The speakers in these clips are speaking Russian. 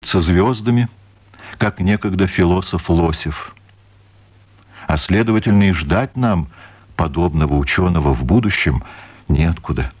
со звездами, как некогда философ Лосев. А следовательно, и ждать нам подобного ученого в будущем неоткуда.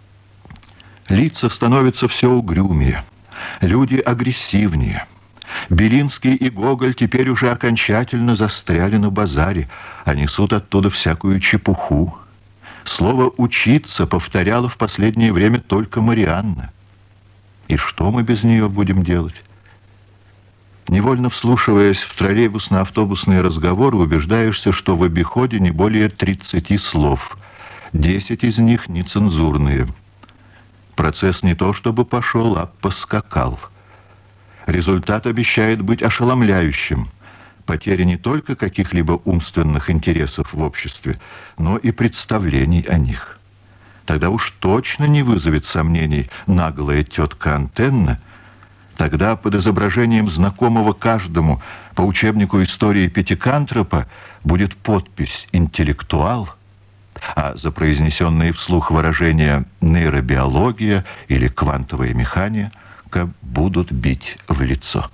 Лица становятся все угрюмее, люди агрессивнее. Белинский и Гоголь теперь уже окончательно застряли на базаре, а несут оттуда всякую чепуху. Слово «учиться» повторяла в последнее время только Марианна. И что мы без нее будем делать? Невольно вслушиваясь в троллейбусно-автобусные разговоры, убеждаешься, что в обиходе не более 30 слов. 10 из них нецензурные. Процесс не то чтобы пошел, а поскакал. Результат обещает быть ошеломляющим. Потеря не только каких-либо умственных интересов в обществе, но и представлений о них. Тогда уж точно не вызовет сомнений наглая тетка Антенна. Тогда под изображением знакомого каждому по учебнику истории Пятикантропа будет подпись «Интеллектуал», а за произнесенные вслух выражения «нейробиология» или «квантовая механика» будут бить в лицо.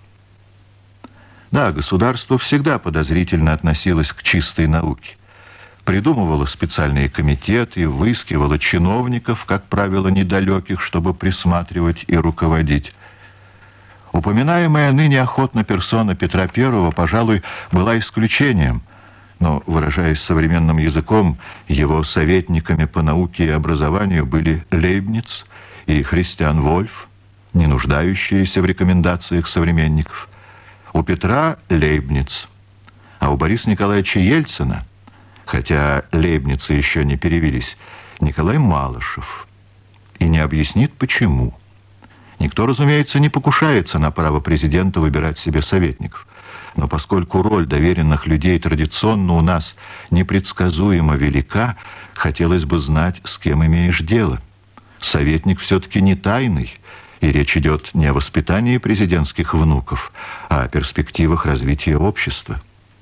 Да, государство всегда подозрительно относилось к чистой науке. Придумывало специальные комитеты, выискивало чиновников, как правило, недалеких, чтобы присматривать и руководить. Упоминаемая ныне охотно персона Петра I, пожалуй, была исключением, но, выражаясь современным языком, его советниками по науке и образованию были Лейбниц и Христиан Вольф, не нуждающиеся в рекомендациях современников. У Петра Лейбниц, а у Бориса Николаевича Ельцина, хотя Лейбницы еще не перевелись, Николай Малышев. И не объяснит, почему. Никто, разумеется, не покушается на право президента выбирать себе советников. Но поскольку роль доверенных людей традиционно у нас непредсказуемо велика, хотелось бы знать, с кем имеешь дело. Советник все-таки не тайный, и речь идет не о воспитании президентских внуков, а о перспективах развития общества.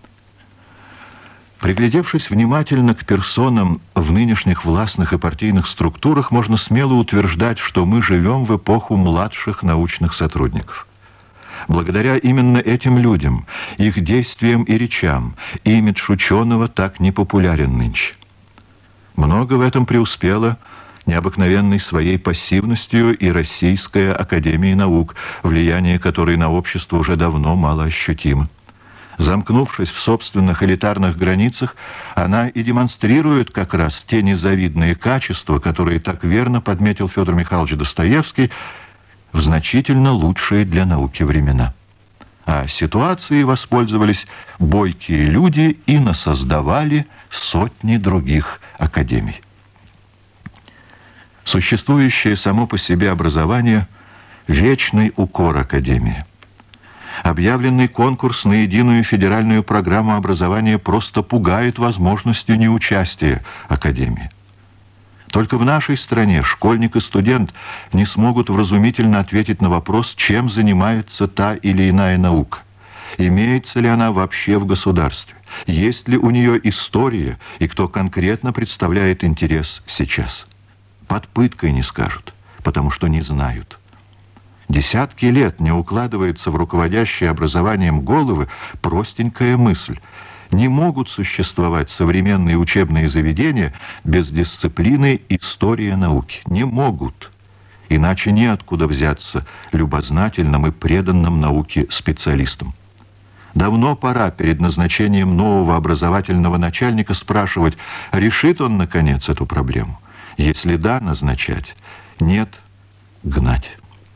Приглядевшись внимательно к персонам в нынешних властных и партийных структурах, можно смело утверждать, что мы живем в эпоху младших научных сотрудников. Благодаря именно этим людям, их действиям и речам, имидж ученого так непопулярен нынче. Много в этом преуспело необыкновенной своей пассивностью и Российская академия наук, влияние которой на общество уже давно мало ощутимо. Замкнувшись в собственных элитарных границах, она и демонстрирует как раз те незавидные качества, которые так верно подметил Федор Михайлович Достоевский, в значительно лучшие для науки времена. А ситуацией воспользовались бойкие люди и насоздавали сотни других академий. Существующее само по себе образование – вечный укор академии. Объявленный конкурс на единую федеральную программу образования просто пугает возможностью неучастия академии. Только в нашей стране школьник и студент не смогут вразумительно ответить на вопрос, чем занимается та или иная наука. Имеется ли она вообще в государстве? Есть ли у нее история и кто конкретно представляет интерес сейчас? Под пыткой не скажут, потому что не знают. Десятки лет не укладывается в руководящее образованием головы простенькая мысль. Не могут существовать современные учебные заведения без дисциплины история науки. Не могут. Иначе неоткуда взяться любознательным и преданным науке специалистам. Давно пора перед назначением нового образовательного начальника спрашивать, решит он, наконец, эту проблему. Если да, назначать. Нет, гнать.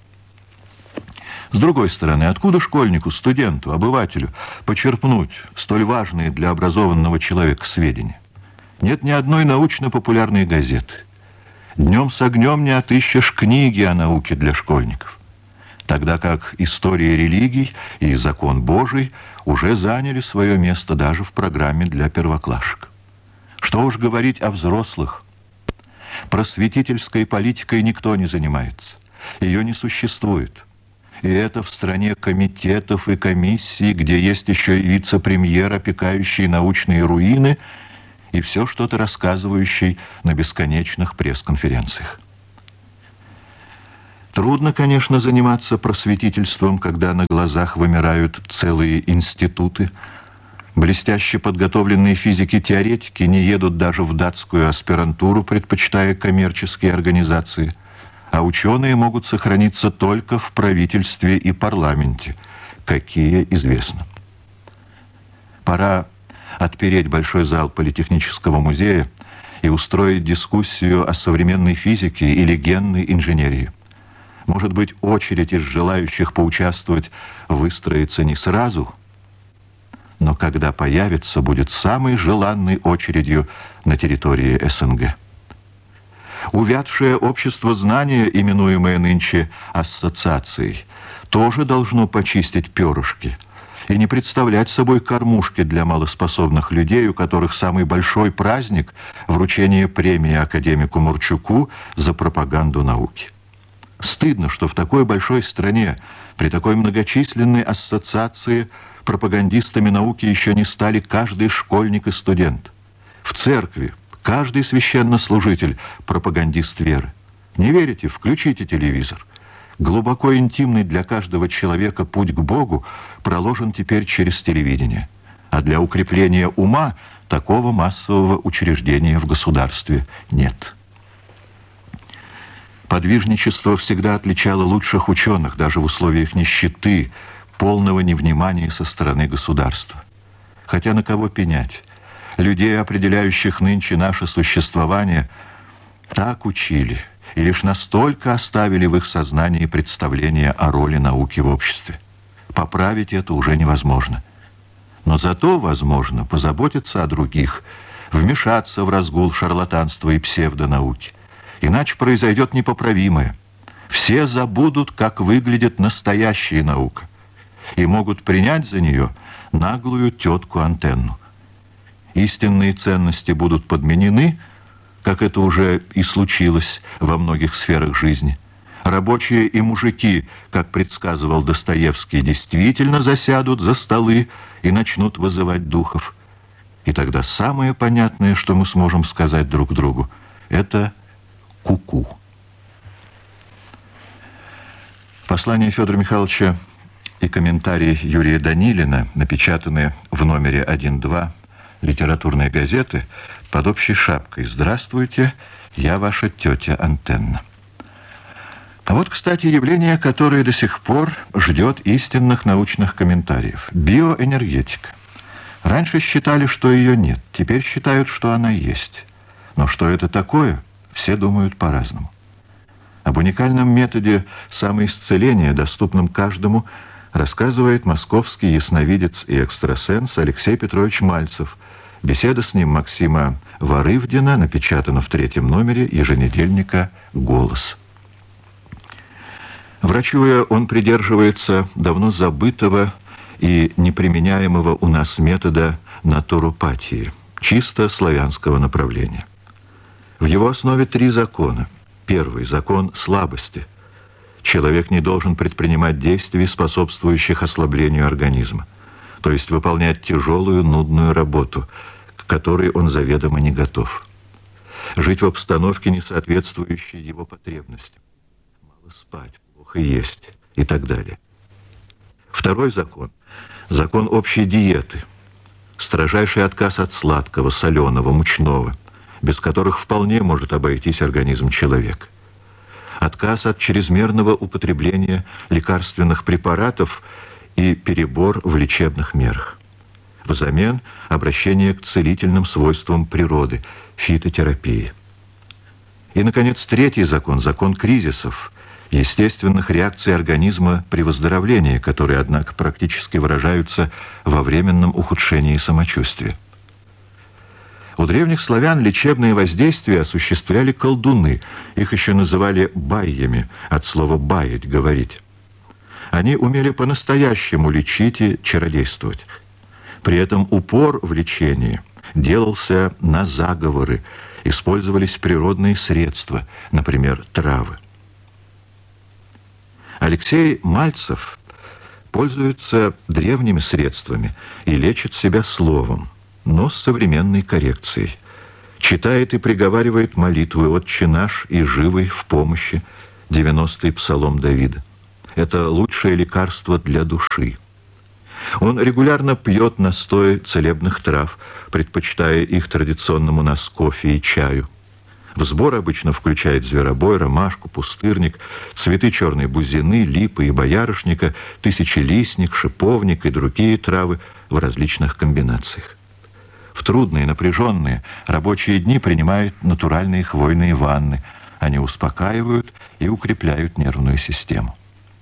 С другой стороны, откуда школьнику, студенту, обывателю почерпнуть столь важные для образованного человека сведения? Нет ни одной научно-популярной газеты. Днем с огнем не отыщешь книги о науке для школьников. Тогда как история религий и закон Божий уже заняли свое место даже в программе для первоклашек. Что уж говорить о взрослых. Просветительской политикой никто не занимается. Ее не существует. И это в стране комитетов и комиссий, где есть еще и вице-премьер, опекающий научные руины, и все что-то рассказывающий на бесконечных пресс-конференциях. Трудно, конечно, заниматься просветительством, когда на глазах вымирают целые институты. Блестяще подготовленные физики-теоретики не едут даже в датскую аспирантуру, предпочитая коммерческие организации, а ученые могут сохраниться только в правительстве и парламенте, какие известно. Пора отпереть большой зал Политехнического музея и устроить дискуссию о современной физике или генной инженерии. Может быть, очередь из желающих поучаствовать выстроится не сразу, но когда появится, будет самой желанной очередью на территории СНГ. Увядшее общество знания, именуемое нынче ассоциацией, тоже должно почистить перышки и не представлять собой кормушки для малоспособных людей, у которых самый большой праздник — вручение премии академику Мурчуку за пропаганду науки. Стыдно, что в такой большой стране, при такой многочисленной ассоциации, пропагандистами науки еще не стали каждый школьник и студент. В церкви каждый священнослужитель — пропагандист веры. Не верите? Включите телевизор. Глубоко интимный для каждого человека путь к Богу проложен теперь через телевидение. А для укрепления ума такого массового учреждения в государстве нет. Подвижничество всегда отличало лучших ученых, даже в условиях нищеты, полного невнимания со стороны государства. Хотя на кого пенять? Людей, определяющих нынче наше существование, так учили и лишь настолько оставили в их сознании представление о роли науки в обществе. Поправить это уже невозможно. Но зато возможно позаботиться о других, вмешаться в разгул шарлатанства и псевдонауки. Иначе произойдет непоправимое. Все забудут, как выглядит настоящая наука, и могут принять за нее наглую тетку-антенну. Истинные ценности будут подменены, как это уже и случилось во многих сферах жизни. Рабочие и мужики, как предсказывал Достоевский, действительно засядут за столы и начнут вызывать духов. И тогда самое понятное, что мы сможем сказать друг другу, это «ку-ку». Послание Федора Михайловича и комментарий Юрия Данилина, напечатанные в номере 1-2 литературной газеты под общей шапкой «Здравствуйте, я ваша тетя Антенна». А вот, кстати, явление, которое до сих пор ждет истинных научных комментариев. Биоэнергетика. Раньше считали, что ее нет, теперь считают, что она есть. Но что это такое, все думают по-разному. Об уникальном методе самоисцеления, доступном каждому, рассказывает московский ясновидец и экстрасенс Алексей Петрович Мальцев. Беседа с ним Максима Варывдина напечатана в 3-м номере еженедельника «Голос». Врачуя, он придерживается давно забытого и неприменяемого у нас метода натуропатии, чисто славянского направления. В его основе 3 закона. Первый — закон слабости. Человек не должен предпринимать действий, способствующих ослаблению организма, то есть выполнять тяжелую, нудную работу, к которой он заведомо не готов. Жить в обстановке, не соответствующей его потребностям. Мало спать, плохо есть и так далее. Второй закон — закон общей диеты. Строжайший отказ от сладкого, соленого, мучного, без которых вполне может обойтись организм человека. Отказ от чрезмерного употребления лекарственных препаратов и перебор в лечебных мерах. Взамен обращение к целительным свойствам природы, фитотерапии. И, наконец, 3-й закон, закон кризисов, естественных реакций организма при выздоровлении, которые, однако, практически выражаются во временном ухудшении самочувствия. У древних славян лечебные воздействия осуществляли колдуны, их еще называли байями, от слова «баять» — говорить. Они умели по-настоящему лечить и чародействовать. При этом упор в лечении делался на заговоры, использовались природные средства, например, травы. Алексей Мальцев пользуется древними средствами и лечит себя словом, но с современной коррекцией. Читает и приговаривает молитвы «Отче наш» и «Живый в помощи», 90-й псалом Давида. Это лучшее лекарство для души. Он регулярно пьет настой целебных трав, предпочитая их традиционному у нас кофе и чаю. В сбор обычно включает зверобой, ромашку, пустырник, цветы черной бузины, липы и боярышника, тысячелистник, шиповник и другие травы в различных комбинациях. В трудные, напряженные рабочие дни принимают натуральные хвойные ванны. Они успокаивают и укрепляют нервную систему.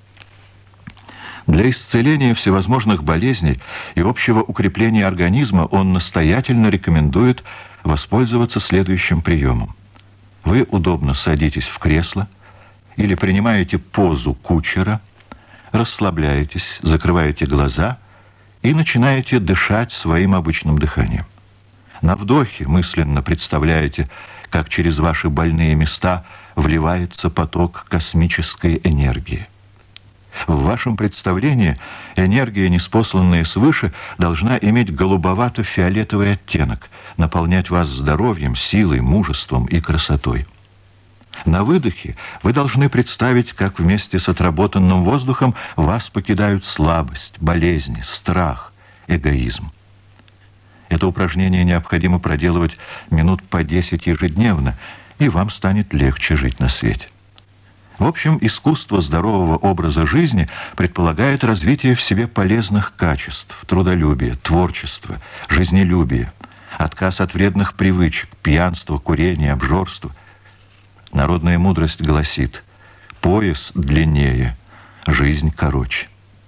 Для исцеления всевозможных болезней и общего укрепления организма он настоятельно рекомендует воспользоваться следующим приемом. Вы удобно садитесь в кресло или принимаете позу кучера, расслабляетесь, закрываете глаза и начинаете дышать своим обычным дыханием. На вдохе мысленно представляете, как через ваши больные места вливается поток космической энергии. В вашем представлении энергия, ниспосланная свыше, должна иметь голубовато-фиолетовый оттенок, наполнять вас здоровьем, силой, мужеством и красотой. На выдохе вы должны представить, как вместе с отработанным воздухом вас покидают слабость, болезни, страх, эгоизм. Это упражнение необходимо проделывать минут по 10 ежедневно, и вам станет легче жить на свете. В общем, искусство здорового образа жизни предполагает развитие в себе полезных качеств, трудолюбия, творчества, жизнелюбия, отказ от вредных привычек, пьянства, курения, обжорства. Народная мудрость гласит: пояс длиннее, жизнь короче.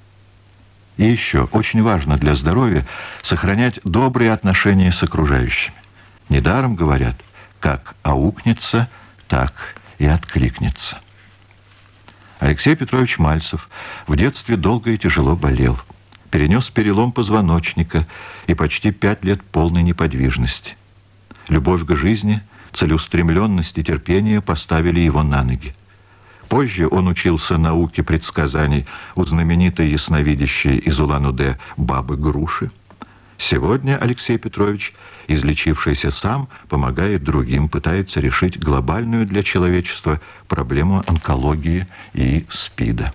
И еще очень важно для здоровья сохранять добрые отношения с окружающими. Недаром говорят: как аукнется, так и откликнется. Алексей Петрович Мальцев в детстве долго и тяжело болел. Перенес перелом позвоночника и почти 5 лет полной неподвижности. Любовь к жизни, целеустремленность и терпение поставили его на ноги. Позже он учился науке предсказаний у знаменитой ясновидящей из Улан-Удэ бабы Груши. Сегодня Алексей Петрович, излечившийся сам, помогает другим, пытается решить глобальную для человечества проблему онкологии и СПИДа.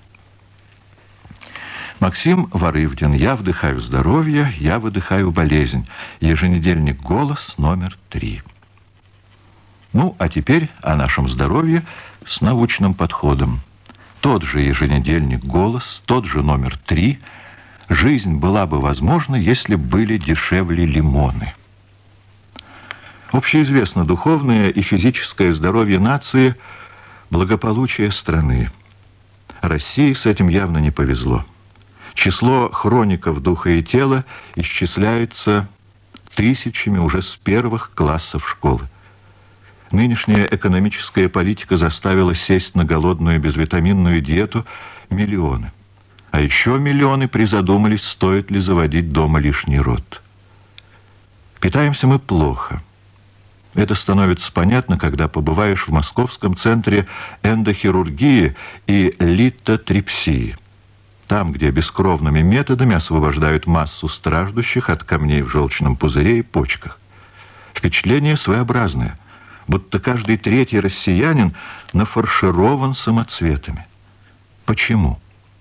Максим Варывдин. Я вдыхаю здоровье, я выдыхаю болезнь. Еженедельник «Голос» номер 3. Ну, а теперь о нашем здоровье с научным подходом. Тот же еженедельник «Голос», тот же номер 3. Жизнь была бы возможна, если были дешевле лимоны. Общеизвестно, духовное и физическое здоровье нации – благополучие страны. России с этим явно не повезло. Число хроников духа и тела исчисляется тысячами уже с первых классов школы. Нынешняя экономическая политика заставила сесть на голодную безвитаминную диету миллионы. А еще миллионы призадумались, стоит ли заводить дома лишний род. Питаемся мы плохо. Это становится понятно, когда побываешь в Московском центре эндохирургии и литотрипсии. Там, где бескровными методами освобождают массу страждущих от камней в желчном пузыре и почках. Впечатление своеобразное, будто каждый третий россиянин нафарширован самоцветами. Почему?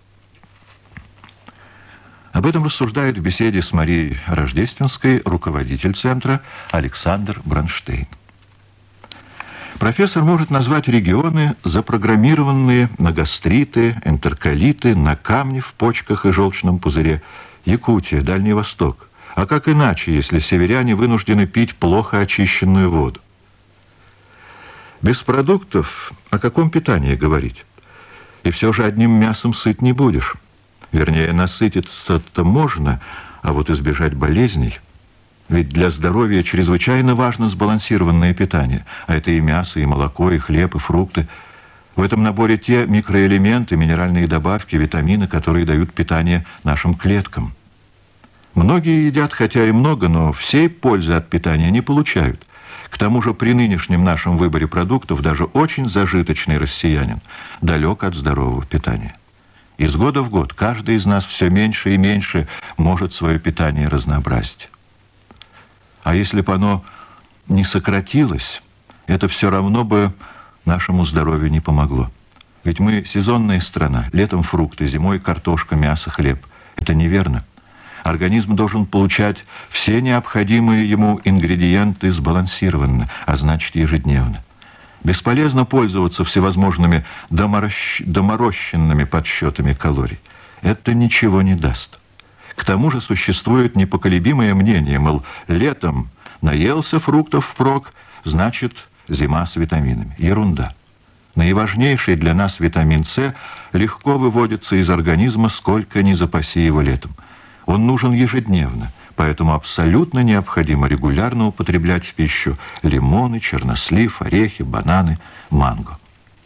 Об этом рассуждает в беседе с Марией Рождественской руководитель центра Александр Бронштейн. Профессор может назвать регионы, запрограммированные на гастриты, энтероколиты, на камни в почках и желчном пузыре. Якутия, Дальний Восток. А как иначе, если северяне вынуждены пить плохо очищенную воду? Без продуктов о каком питании говорить? И все же одним мясом сыт не будешь. Вернее, насытиться-то можно, а вот избежать болезней. Ведь для здоровья чрезвычайно важно сбалансированное питание. А это и мясо, и молоко, и хлеб, и фрукты. В этом наборе те микроэлементы, минеральные добавки, витамины, которые дают питание нашим клеткам. Многие едят, хотя и много, но всей пользы от питания не получают. К тому же при нынешнем нашем выборе продуктов даже очень зажиточный россиянин далек от здорового питания. Из года в год каждый из нас все меньше и меньше может свое питание разнообразить. А если бы оно не сократилось, это все равно бы нашему здоровью не помогло. Ведь мы сезонная страна. Летом фрукты, зимой картошка, мясо, хлеб. Это неверно. Организм должен получать все необходимые ему ингредиенты сбалансированно, а значит ежедневно. Бесполезно пользоваться всевозможными доморощенными подсчетами калорий. Это ничего не даст. К тому же существует непоколебимое мнение, мол, летом наелся фруктов впрок, значит, зима с витаминами. Ерунда. Наиважнейший для нас витамин С легко выводится из организма, сколько ни запаси его летом. Он нужен ежедневно, поэтому абсолютно необходимо регулярно употреблять в пищу лимоны, чернослив, орехи, бананы, манго.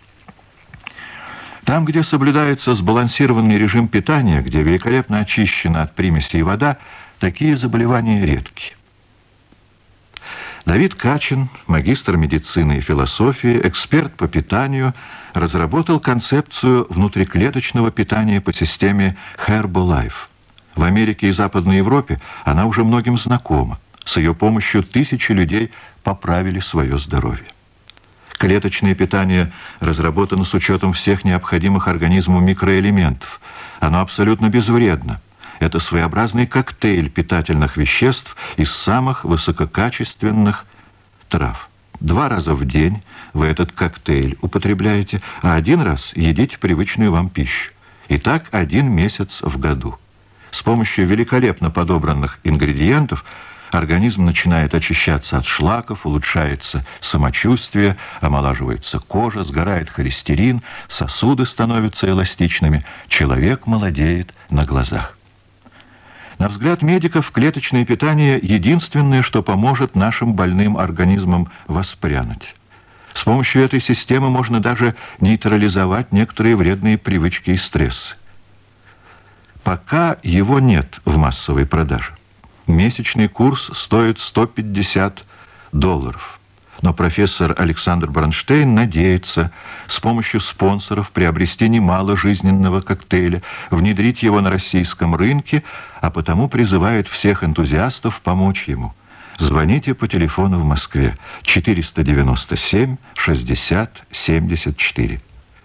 Там, где соблюдается сбалансированный режим питания, где великолепно очищена от примесей вода, такие заболевания редки. Давид Качин, магистр медицины и философии, эксперт по питанию, разработал концепцию внутриклеточного питания по системе Herbalife. В Америке и Западной Европе она уже многим знакома. С ее помощью тысячи людей поправили свое здоровье. Клеточное питание разработано с учетом всех необходимых организму микроэлементов. Оно абсолютно безвредно. Это своеобразный коктейль питательных веществ из самых высококачественных трав. 2 раза в день вы этот коктейль употребляете, а 1 раз едите привычную вам пищу. И так 1 месяц в году. С помощью великолепно подобранных ингредиентов организм начинает очищаться от шлаков, улучшается самочувствие, омолаживается кожа, сгорает холестерин, сосуды становятся эластичными, человек молодеет на глазах. На взгляд медиков, клеточное питание – единственное, что поможет нашим больным организмам воспрянуть. С помощью этой системы можно даже нейтрализовать некоторые вредные привычки и стрессы. Пока его нет в массовой продаже. Месячный курс стоит $150. Но профессор Александр Бронштейн надеется с помощью спонсоров приобрести немало жизненного коктейля, внедрить его на российском рынке, а потому призывает всех энтузиастов помочь ему. Звоните по телефону в Москве 497 60 74.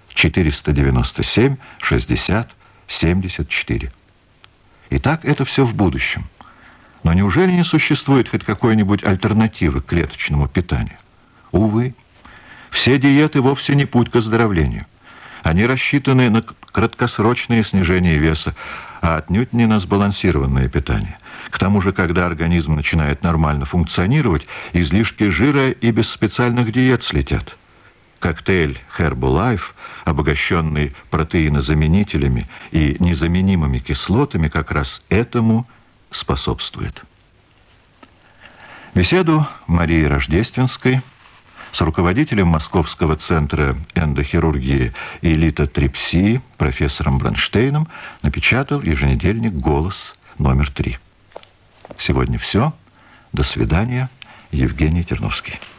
497 60 74. Итак, это все в будущем. Но неужели не существует хоть какой-нибудь альтернативы к клеточному питанию? Увы, все диеты вовсе не путь к оздоровлению. Они рассчитаны на краткосрочное снижение веса, а отнюдь не на сбалансированное питание. К тому же, когда организм начинает нормально функционировать, излишки жира и без специальных диет слетят. Коктейль Herbalife, обогащенный протеинозаменителями и незаменимыми кислотами, как раз этому способствует. Беседу Марии Рождественской с руководителем Московского центра эндохирургии и литотрипсии профессором Бронштейном напечатал еженедельник «Голос» номер 3. Сегодня все. До свидания. Евгений Терновский.